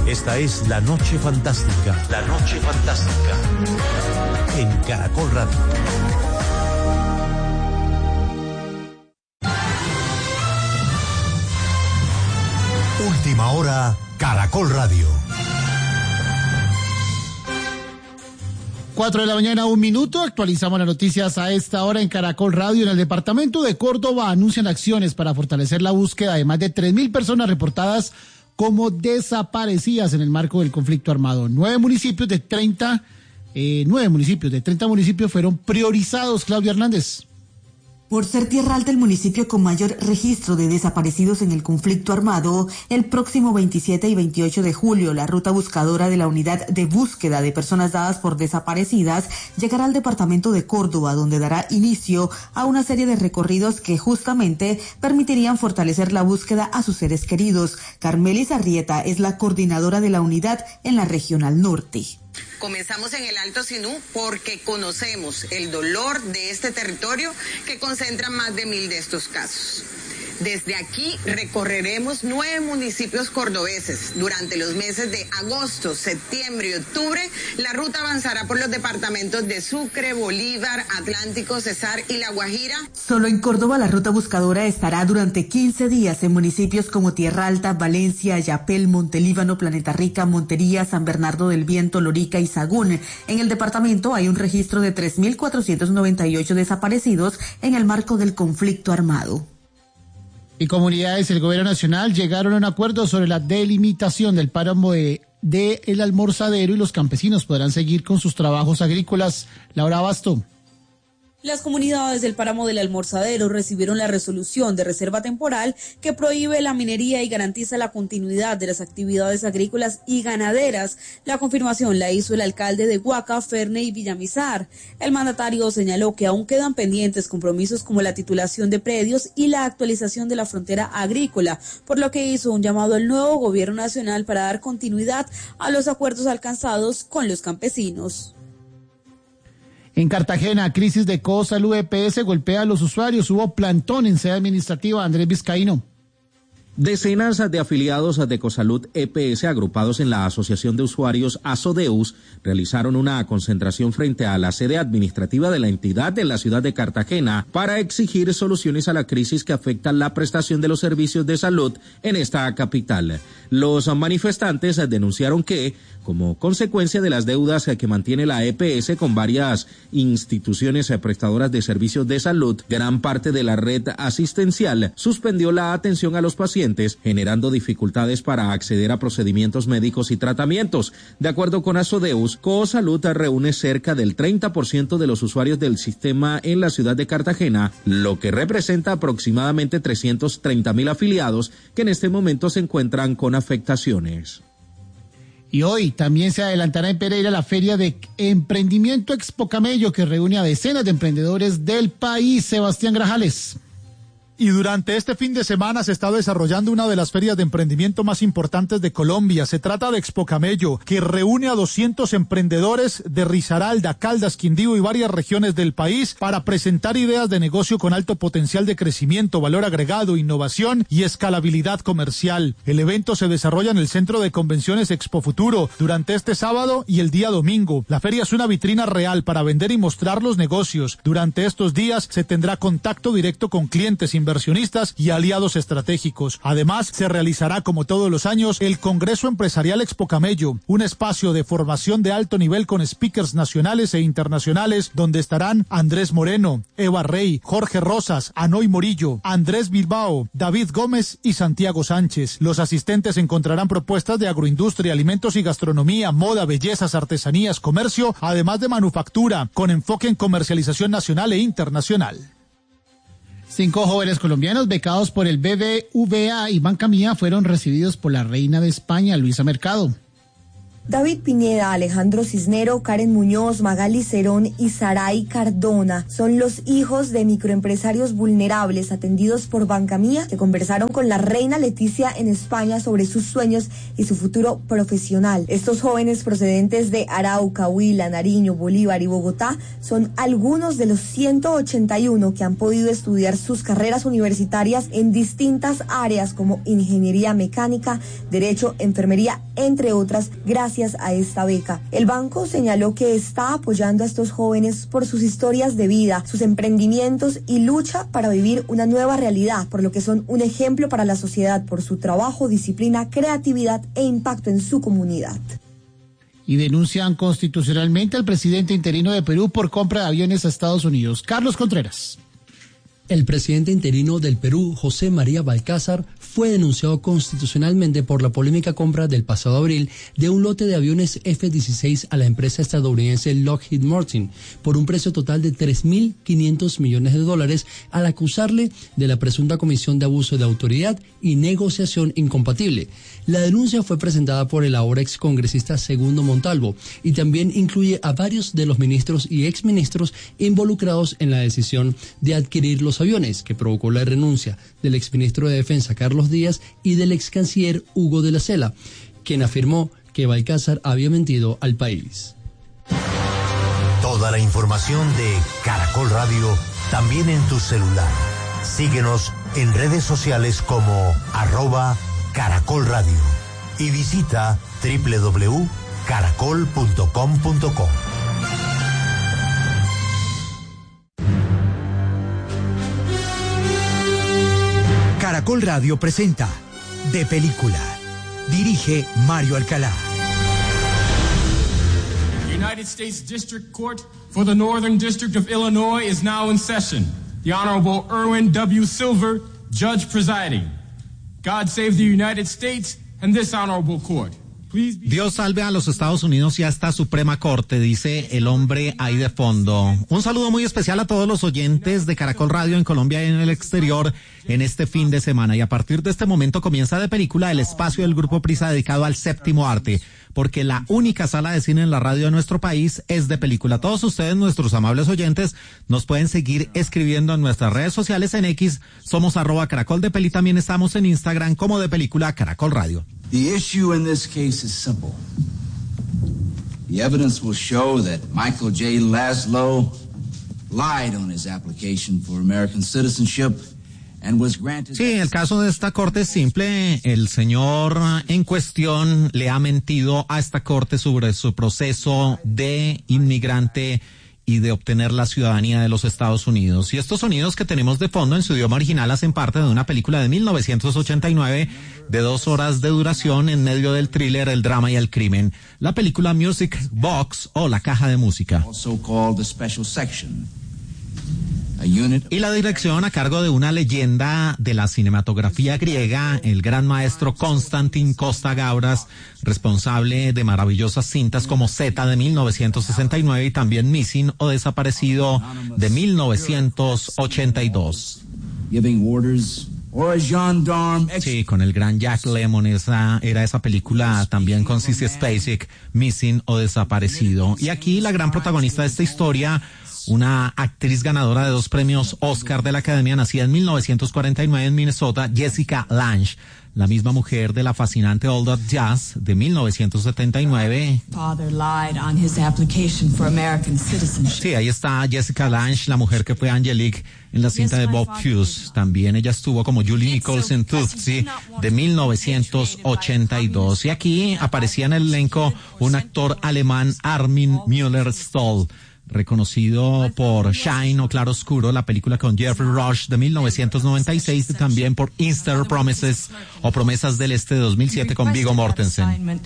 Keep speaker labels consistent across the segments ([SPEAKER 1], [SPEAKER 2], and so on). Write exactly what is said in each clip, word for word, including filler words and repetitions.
[SPEAKER 1] Esta es La Noche Fantástica. La Noche Fantástica. En Caracol Radio. Última hora, Caracol Radio.
[SPEAKER 2] Cuatro de la mañana, un minuto. Actualizamos las noticias a esta hora en Caracol Radio. En el departamento de Córdoba anuncian acciones para fortalecer la búsqueda de más de tres mil personas reportadas como desaparecidas en el marco del conflicto armado. Nueve municipios de treinta, eh, nueve municipios de treinta municipios fueron priorizados. Claudia Hernández.
[SPEAKER 3] Por ser Tierra Alta el municipio con mayor registro de desaparecidos en el conflicto armado, el próximo veintisiete y veintiocho de julio, la ruta buscadora de la Unidad de Búsqueda de Personas Dadas por Desaparecidas llegará al departamento de Córdoba, donde dará inicio a una serie de recorridos que justamente permitirían fortalecer la búsqueda a sus seres queridos. Carmelis Arrieta es la coordinadora de la unidad en la Regional Norte.
[SPEAKER 4] Comenzamos en el Alto Sinú porque conocemos el dolor de este territorio que concentra más de mil de estos casos. Desde aquí recorreremos nueve municipios cordobeses. Durante los meses de agosto, septiembre y octubre, la ruta avanzará por los departamentos de Sucre, Bolívar, Atlántico, Cesar y La Guajira.
[SPEAKER 3] Solo en Córdoba la ruta buscadora estará durante quince días en municipios como Tierra Alta, Valencia, Ayapel, Montelíbano, Planeta Rica, Montería, San Bernardo del Viento, Lorica y Sagún. En el departamento hay un registro de tres mil cuatrocientos noventa y ocho desaparecidos en el marco del conflicto armado.
[SPEAKER 2] Y comunidades del gobierno nacional llegaron a un acuerdo sobre la delimitación del páramo de, de El Almorzadero y los campesinos podrán seguir con sus trabajos agrícolas. Laura Abasto.
[SPEAKER 5] Las comunidades del páramo del Almorzadero recibieron la resolución de reserva temporal que prohíbe la minería y garantiza la continuidad de las actividades agrícolas y ganaderas. La confirmación la hizo el alcalde de Guaca, Ferne y Villamizar. El mandatario señaló que aún quedan pendientes compromisos como la titulación de predios y la actualización de la frontera agrícola, por lo que hizo un llamado al nuevo gobierno nacional para dar continuidad a los acuerdos alcanzados con los campesinos.
[SPEAKER 2] En Cartagena, crisis de Cosalud E P S golpea a los usuarios. Hubo plantón en sede administrativa. Andrés Vizcaíno.
[SPEAKER 6] Decenas de afiliados de Cosalud E P S agrupados en la Asociación de Usuarios Asodeus realizaron una concentración frente a la sede administrativa de la entidad en la ciudad de Cartagena para exigir soluciones a la crisis que afecta la prestación de los servicios de salud en esta capital. Los manifestantes denunciaron que, como consecuencia de las deudas que mantiene la E P S con varias instituciones prestadoras de servicios de salud, gran parte de la red asistencial suspendió la atención a los pacientes, generando dificultades para acceder a procedimientos médicos y tratamientos. De acuerdo con Asodeus, Cosalud reúne cerca del treinta por ciento de los usuarios del sistema en la ciudad de Cartagena, lo que representa aproximadamente trescientos treinta mil afiliados que en este momento se encuentran con afectaciones.
[SPEAKER 2] Y hoy también se adelantará en Pereira la Feria de Emprendimiento Expo Camello, que reúne a decenas de emprendedores del país. Sebastián Grajales.
[SPEAKER 7] Y durante este fin de semana se está desarrollando una de las ferias de emprendimiento más importantes de Colombia. Se trata de Expo Camello, que reúne a doscientos emprendedores de Risaralda, Caldas, Quindío y varias regiones del país para presentar ideas de negocio con alto potencial de crecimiento, valor agregado, innovación y escalabilidad comercial. El evento se desarrolla en el Centro de Convenciones Expo Futuro durante este sábado y el día domingo. La feria es una vitrina real para vender y mostrar los negocios. Durante estos días se tendrá contacto directo con clientes, inversionistas y aliados estratégicos. Además, se realizará como todos los años el Congreso Empresarial Expo Camello, un espacio de formación de alto nivel con speakers nacionales e internacionales donde estarán Andrés Moreno, Eva Rey, Jorge Rosas, Anoy Morillo, Andrés Bilbao, David Gómez y Santiago Sánchez. Los asistentes encontrarán propuestas de agroindustria, alimentos y gastronomía, moda, bellezas, artesanías, comercio, además de manufactura, con enfoque en comercialización nacional e internacional.
[SPEAKER 2] Cinco jóvenes colombianos becados por el B B V A y Banca Mía fueron recibidos por la reina de España, Luisa Mercado.
[SPEAKER 8] David Piñeda, Alejandro Cisnero, Karen Muñoz, Magali Cerón y Saray Cardona son los hijos de microempresarios vulnerables atendidos por Banca Mía, que conversaron con la reina Leticia en España sobre sus sueños y su futuro profesional. Estos jóvenes procedentes de Arauca, Huila, Nariño, Bolívar y Bogotá son algunos de los ciento ochenta y uno que han podido estudiar sus carreras universitarias en distintas áreas como ingeniería mecánica, derecho, enfermería, entre otras, gracias a esta beca. El banco señaló que está apoyando a estos jóvenes por sus historias de vida, sus emprendimientos y lucha para vivir una nueva realidad, por lo que son un ejemplo para la sociedad por su trabajo, disciplina, creatividad e impacto en su comunidad.
[SPEAKER 2] Y denuncian constitucionalmente al presidente interino de Perú por compra de aviones a Estados Unidos. Carlos Contreras.
[SPEAKER 9] El presidente interino del Perú, José María Balcázar, fue denunciado constitucionalmente por la polémica compra del pasado abril de un lote de aviones F dieciséis a la empresa estadounidense Lockheed Martin por un precio total de tres mil quinientos millones de dólares, al acusarle de la presunta comisión de abuso de autoridad y negociación incompatible. La denuncia fue presentada por el ahora excongresista Segundo Montalvo y también incluye a varios de los ministros y exministros involucrados en la decisión de adquirir los aviones, que provocó la renuncia del exministro de Defensa Carlos Díaz y del excanciller Hugo de la Cela, quien afirmó que Balcázar había mentido al país.
[SPEAKER 1] Toda la información de Caracol Radio también en tu celular. Síguenos en redes sociales como arroba Caracol Radio y visita doble u doble u doble u punto caracol punto com punto co. Caracol Radio presenta De Película. Dirige Mario Alcalá.
[SPEAKER 10] The United States District Court for the Northern District of Illinois is now in session. The Honorable Erwin W. Silver, Judge presiding. God save the United States and this honorable court.
[SPEAKER 6] Dios salve a los Estados Unidos y a esta Suprema Corte, dice el hombre ahí de fondo. Un saludo muy especial a todos los oyentes de Caracol Radio en Colombia y en el exterior en este fin de semana. Y a partir de este momento comienza De Película, el espacio del Grupo Prisa dedicado al séptimo arte, porque la única sala de cine en la radio de nuestro país es De Película. Todos ustedes, nuestros amables oyentes, nos pueden seguir escribiendo en nuestras redes sociales. En X somos arroba Caracol de Peli, también estamos en Instagram como De Película Caracol Radio.
[SPEAKER 11] The issue in this case is simple. The evidence will show that Michael J. Laszlo lied on his application for American citizenship and was granted...
[SPEAKER 6] Sí, el caso de esta corte es simple. El señor en cuestión le ha mentido a esta corte sobre su proceso de inmigrante y de obtener la ciudadanía de los Estados Unidos. Y estos sonidos que tenemos de fondo en su idioma original hacen parte de una película de mil novecientos ochenta y nueve de dos horas de duración en medio del thriller, el drama y el crimen. La película Music Box o La Caja de Música. Y la dirección a cargo de una leyenda de la cinematografía griega, el gran maestro Konstantin Costa-Gavras, responsable de maravillosas cintas como Z de mil novecientos sesenta y nueve y también Missing o Desaparecido de mil novecientos ochenta y dos. Sí, con el gran Jack Lemmon, esa era esa película también con Sissy Spacek, Missing o Desaparecido. Y aquí la gran protagonista de esta historia, una actriz ganadora de dos premios Oscar de la Academia, nacida en mil novecientos cuarenta y nueve en Minnesota, Jessica Lange, la misma mujer de la fascinante All That Jazz de mil novecientos setenta y nueve. Sí, ahí está Jessica Lange, la mujer que fue Angelique en la cinta de Bob Hughes. También ella estuvo como Julie Nichols en Tootsie de mil novecientos ochenta y dos. Y aquí aparecía en el elenco un actor alemán, Armin Müller-Stoll, reconocido por Shine o Claro Oscuro, la película con Jeffrey Rush de mil novecientos noventa y seis, y también por Easter Promises o Promesas del Este de dos mil siete con Viggo Mortensen.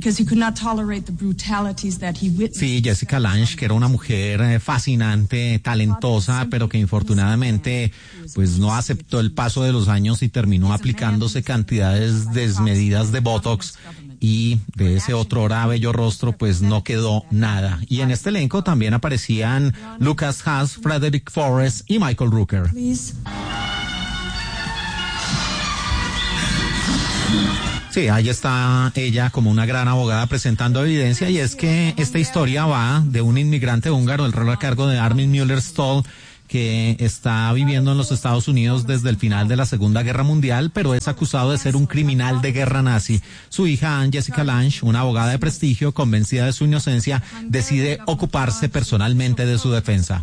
[SPEAKER 6] Sí, Jessica Lange, que era una mujer fascinante, talentosa, pero que infortunadamente pues no aceptó el paso de los años y terminó aplicándose cantidades desmedidas de Botox, y de ese otrora bello rostro pues no quedó nada. Y en este elenco también aparecían Lucas Haas, Frederick Forrest y Michael Rooker.
[SPEAKER 12] Sí, ahí está ella como una gran abogada presentando evidencia, y es que esta historia va de un inmigrante húngaro, el rol a cargo de Armin Müller-Stoll, que está viviendo en los Estados Unidos desde el final de la Segunda Guerra Mundial, pero es acusado de ser un criminal de guerra nazi. Su hija, Anne Jessica Lange, una abogada de prestigio, convencida de su inocencia, decide ocuparse personalmente de su defensa.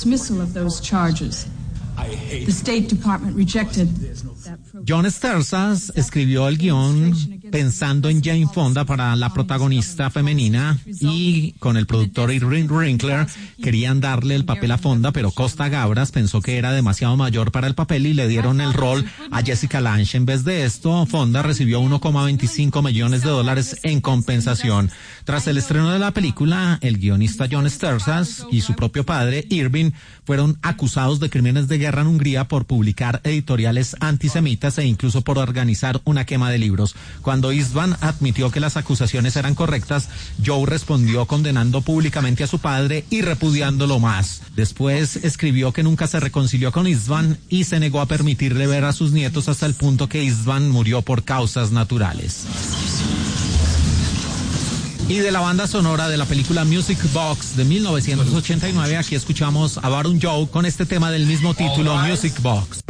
[SPEAKER 12] John Sterzas escribió el guión pensando en Jane Fonda para la protagonista femenina, y con el productor Irving Winkler querían darle el papel a Fonda, pero Costa Gabras pensó que era demasiado mayor para el papel y le dieron el rol a Jessica Lange. En vez de esto, Fonda recibió uno coma veinticinco millones de dólares en compensación. Tras el estreno de la película, el guionista John Sterzas y su propio padre, Irving, fueron acusados de crímenes de guerra en Hungría por publicar editoriales antisemitas e incluso por organizar una quema de libros. Cuando Istvan admitió que las acusaciones eran correctas, Joe respondió condenando públicamente a su padre y repudiándolo más. Después escribió que nunca se reconcilió con Istvan y se negó a permitirle ver a sus nietos hasta el punto que Istvan murió por causas naturales. Y de la banda sonora de la película Music Box de mil novecientos ochenta y nueve, aquí escuchamos a Baron Joe con este tema del mismo título, Music Box.